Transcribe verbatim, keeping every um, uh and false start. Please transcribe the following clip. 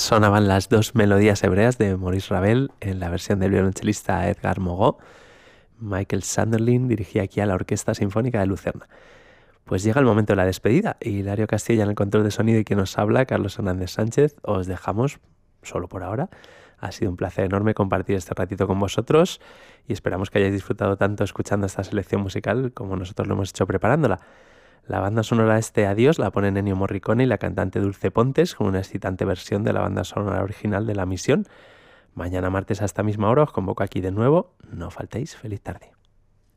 Sonaban las dos melodías hebreas de Maurice Ravel en la versión del violonchelista Edgar Mogo. Michael Sanderling dirigía aquí a la Orquesta Sinfónica de Lucerna. Pues llega el momento de la despedida. Hilario Castilla en el control de sonido y quien nos habla, Carlos Hernández Sánchez. Os dejamos solo por ahora. Ha sido un placer enorme compartir este ratito con vosotros y esperamos que hayáis disfrutado tanto escuchando esta selección musical como nosotros lo hemos hecho preparándola. La banda sonora de este Adiós la ponen Ennio Morricone y la cantante Dulce Pontes con una excitante versión de la banda sonora original de La Misión. Mañana martes a esta misma hora os convoco aquí de nuevo. No faltéis. Feliz tarde.